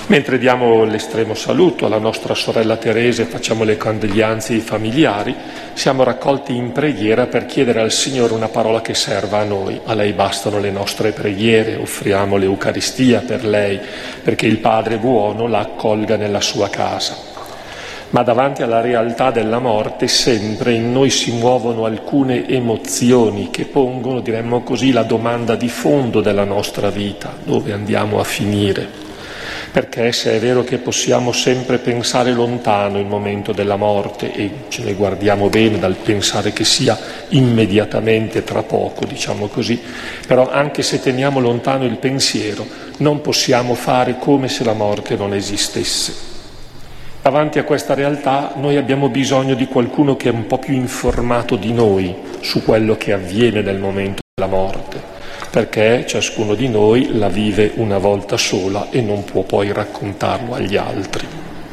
Mentre diamo l'estremo saluto alla nostra sorella Teresa e facciamo le condoglianze ai familiari, siamo raccolti in preghiera per chiedere al Signore una parola che serva a noi. A lei bastano le nostre preghiere, offriamo l'Eucaristia per lei, perché il Padre buono la accolga nella sua casa. Ma davanti alla realtà della morte sempre in noi si muovono alcune emozioni che pongono, diremmo così, la domanda di fondo della nostra vita: dove andiamo a finire? Perché se è vero che possiamo sempre pensare lontano il momento della morte e ce ne guardiamo bene dal pensare che sia immediatamente tra poco, diciamo così, però anche se teniamo lontano il pensiero non possiamo fare come se la morte non esistesse. Davanti a questa realtà noi abbiamo bisogno di qualcuno che è un po' più informato di noi su quello che avviene nel momento della morte, perché ciascuno di noi la vive una volta sola e non può poi raccontarlo agli altri.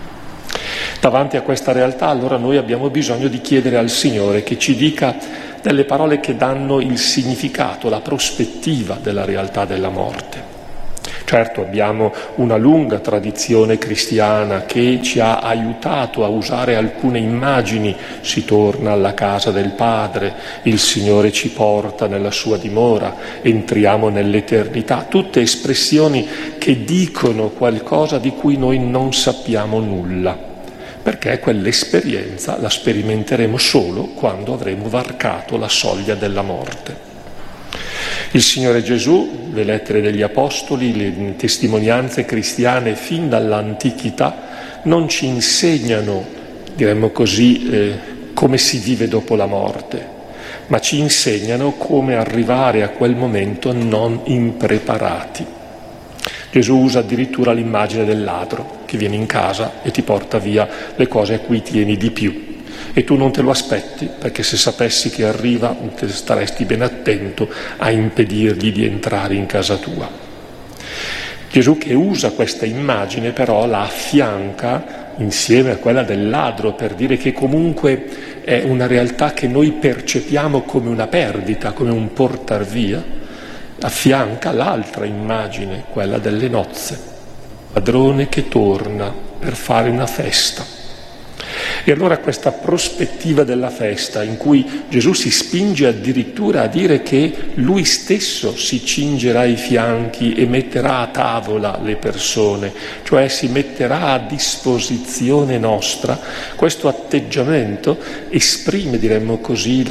Davanti a questa realtà allora noi abbiamo bisogno di chiedere al Signore che ci dica delle parole che danno il significato, la prospettiva della realtà della morte. Certo, abbiamo una lunga tradizione cristiana che ci ha aiutato a usare alcune immagini. Si torna alla casa del Padre, il Signore ci porta nella sua dimora, entriamo nell'eternità. Tutte espressioni che dicono qualcosa di cui noi non sappiamo nulla, perché quell'esperienza la sperimenteremo solo quando avremo varcato la soglia della morte. Il Signore Gesù, le lettere degli Apostoli, le testimonianze cristiane fin dall'antichità non ci insegnano, diremmo così, come si vive dopo la morte, ma ci insegnano come arrivare a quel momento non impreparati. Gesù usa addirittura l'immagine del ladro che viene in casa e ti porta via le cose a cui tieni di più. E tu non te lo aspetti, perché se sapessi che arriva te staresti ben attento a impedirgli di entrare in casa tua. Gesù, che usa questa immagine, però la affianca insieme a quella del ladro per dire che comunque è una realtà che noi percepiamo come una perdita, come un portar via. Affianca l'altra immagine, quella delle nozze, padrone che torna per fare una festa. E allora questa prospettiva della festa, in cui Gesù si spinge addirittura a dire che lui stesso si cingerà i fianchi e metterà a tavola le persone, cioè si metterà a disposizione nostra, questo atteggiamento esprime, diremmo così,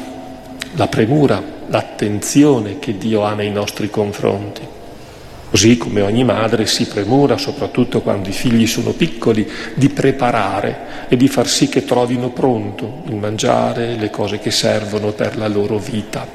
la premura, l'attenzione che Dio ha nei nostri confronti. Così come ogni madre si premura, soprattutto quando i figli sono piccoli, di preparare e di far sì che trovino pronto il mangiare, le cose che servono per la loro vita.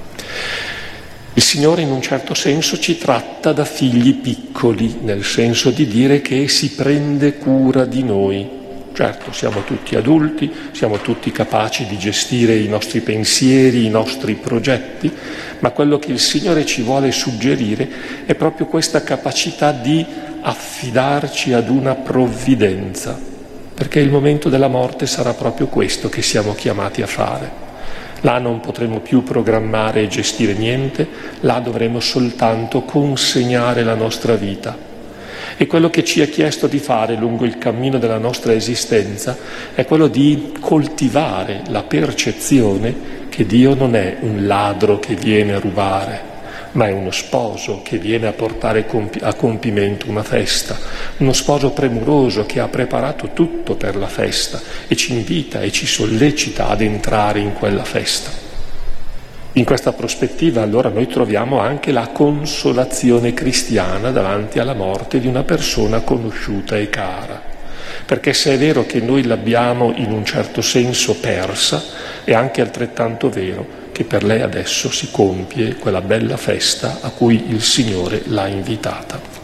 Il Signore in un certo senso ci tratta da figli piccoli, nel senso di dire che si prende cura di noi. Certo, siamo tutti adulti, siamo tutti capaci di gestire i nostri pensieri, i nostri progetti, ma quello che il Signore ci vuole suggerire è proprio questa capacità di affidarci ad una provvidenza, perché il momento della morte sarà proprio questo che siamo chiamati a fare. Là non potremo più programmare e gestire niente, là dovremo soltanto consegnare la nostra vita. E quello che ci è chiesto di fare lungo il cammino della nostra esistenza è quello di coltivare la percezione che Dio non è un ladro che viene a rubare, ma è uno sposo che viene a portare a compimento una festa, uno sposo premuroso che ha preparato tutto per la festa e ci invita e ci sollecita ad entrare in quella festa. In questa prospettiva allora noi troviamo anche la consolazione cristiana davanti alla morte di una persona conosciuta e cara. Perché se è vero che noi l'abbiamo in un certo senso persa, è anche altrettanto vero che per lei adesso si compie quella bella festa a cui il Signore l'ha invitata.